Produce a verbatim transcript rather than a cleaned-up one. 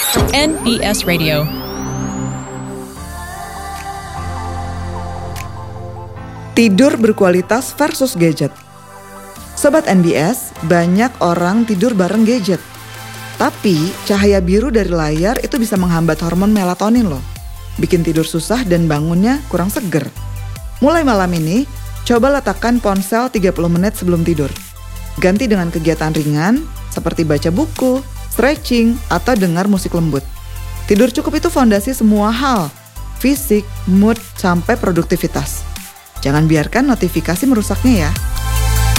N B S Radio. Tidur berkualitas versus gadget. Sobat N B S, banyak orang tidur bareng gadget. Tapi cahaya biru dari layar itu bisa menghambat hormon melatonin loh. Bikin tidur susah dan bangunnya kurang seger. Mulai malam ini, coba letakkan ponsel tiga puluh menit sebelum tidur. Ganti dengan kegiatan ringan seperti baca buku, stretching, atau dengar musik lembut. Tidur cukup itu fondasi semua hal, fisik, mood, sampai produktivitas. Jangan biarkan notifikasi merusaknya ya.